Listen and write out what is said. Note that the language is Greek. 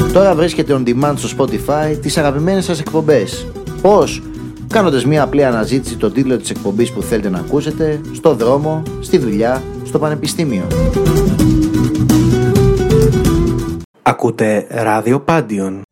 Τώρα βρίσκεται on demand στο Spotify τις αγαπημένες σας εκπομπές. Πώς? Κάνοντας μια απλή αναζήτηση τον τίτλο της εκπομπής που θέλετε να ακούσετε, στο δρόμο, στη δουλειά, στο πανεπιστήμιο. Ακούτε Ράδιο Πάντιον.